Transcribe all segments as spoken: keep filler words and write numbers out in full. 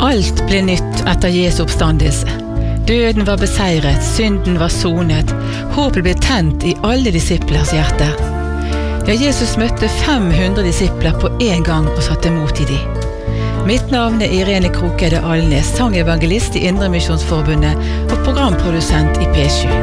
Alt ble nytt etter Jesu oppstandelse. Døden var beseiret, synden var sonet, håpet ble tent i alle disiplers hjerter. Ja, Jesus møtte fem hundre disipler på en gang og satte mot i de. Mitt navn er Irene Krokede Alnes, sangevangelist i Indremisjonsforbundet og programprodusent i P sju.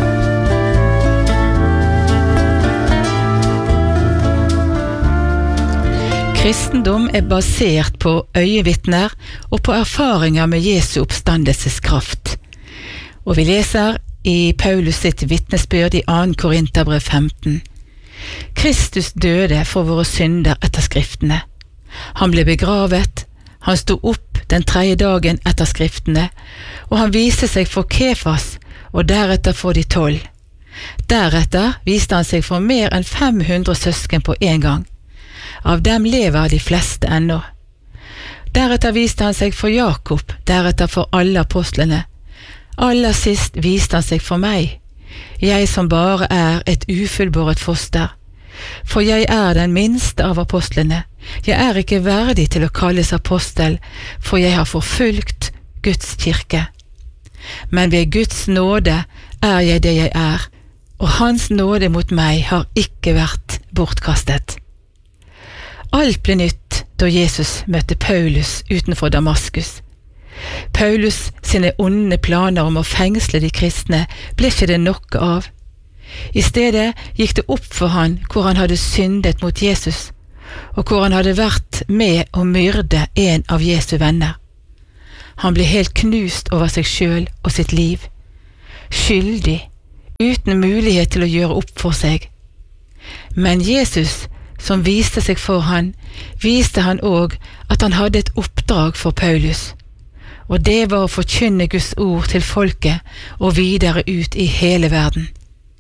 Kristendom er basert på øyevitner og på erfaringer med Jesu oppstandelseskraft. Og vi leser i Paulus sitt vitnesbyrd i andre Korinterbrev femten. Kristus døde for våre synder etter skriftene. Han ble begravet, han stod opp den tredje dagen etter skriftene, og han viste seg for Kefas og deretter for de tolv. Deretter viste han seg for mer enn fem hundre søsken på en gang. Av dem lever de fleste ennå. Deretter viste han seg for Jakob, deretter for alle apostlene. Aller sist viste han seg for meg, jeg som bare er et ufullbåret foster. For jeg er den minste av apostlene. Jeg er ikke verdig til å kalles apostel, for jeg har forfulgt Guds kirke. Men ved Guds nåde er jeg det jeg er, og hans nåde mot meg har ikke vært bortkastet. Alt ble nytt da Jesus møtte Paulus utenfor Damaskus. Paulus sine onde planer om å fengsle de kristne ble ikke det nok av. I stedet gikk det opp for han hvor han hadde syndet mot Jesus, og hvor han hadde vært med å myrde en av Jesu venner. Han ble helt knust over seg selv og sitt liv, skyldig, uten mulighet til å gjøre opp for seg. Men Jesus, som viste seg for han, viste han også at han hadde et oppdrag for Paulus, og det var å forkynne Guds ord til folket og videre ut i hele verden.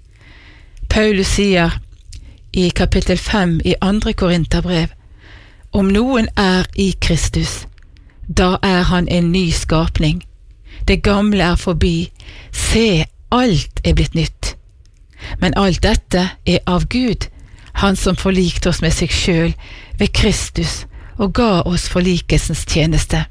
Paulus sier i kapittel fem i andre Korinterbrev, om noen er i Kristus, da er han en ny skapning. Det gamle er forbi, se, alt er blitt nytt. Men alt dette er av Gud, han som forlikte oss med seg selv ved Kristus og ga oss forlikelsens tjeneste.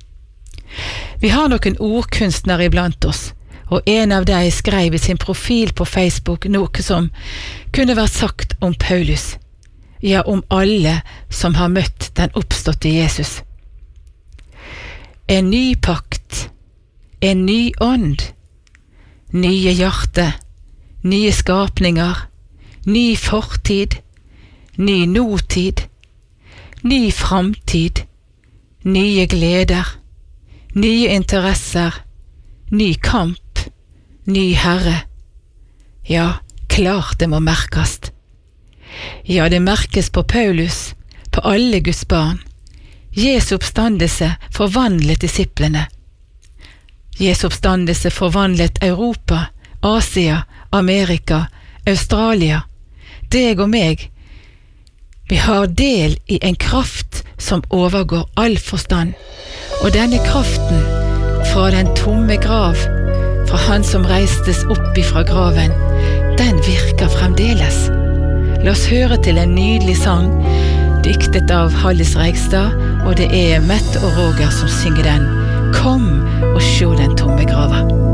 Vi har noen ordkunstnere iblant oss, og en av dem skrev i sin profil på Facebook noe som kunne vært sagt om Paulus, ja, om alle som har møtt den oppståtte Jesus. En ny pakt, en ny ånd, nye hjerte, nye skapninger, ny fortid, ny nåtid, ny framtid, nye gleder, nye interesser, ny kamp, ny herre. Ja, klart det må merkast. Ja, det merkes på Paulus, på alle Guds barn. Jesu oppstandelse forvandlet disiplene. Jesu oppstandelse forvandlet Europa, Asia, Amerika, Australia. Deg og meg, vi har del i en kraft som overgår all forstand, og denne kraften fra den tomme grav, fra han som reistes opp ifra graven, den virker fremdeles. La oss høre til en nydelig sang, diktet av Hallis Reigstad, og det er Mette og Roger som synger den. Kom og sjå den tomme grava.